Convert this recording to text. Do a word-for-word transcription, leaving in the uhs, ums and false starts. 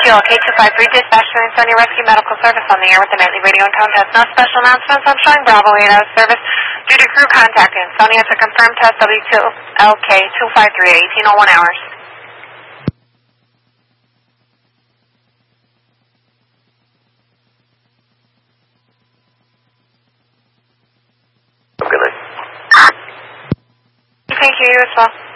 L K two five three, dispatch to Ansonia Rescue Medical Service on the air with the nightly radio and tone test. No special announcements. I'm showing Bravo eight out of service due to crew contact Ansonia to confirm test W two L K two five three, eighteen oh one hours. Good night. Thank you, you as well.